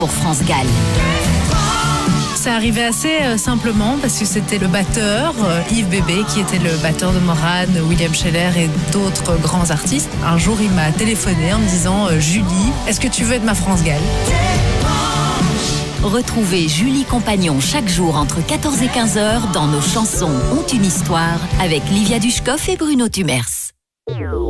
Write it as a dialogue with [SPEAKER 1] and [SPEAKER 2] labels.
[SPEAKER 1] pour France Gall.
[SPEAKER 2] Ça arrivait assez simplement parce que c'était le batteur, Yves Bébé, qui était le batteur de Morane, William Scheller et d'autres grands artistes. Un jour, il m'a téléphoné en me disant « Julie, est-ce que tu veux être ma France Gall ?»
[SPEAKER 1] Retrouvez Julie Compagnon chaque jour entre 14 et 15 heures dans Nos chansons ont une histoire avec Livia Dushkoff et Bruno Tumers.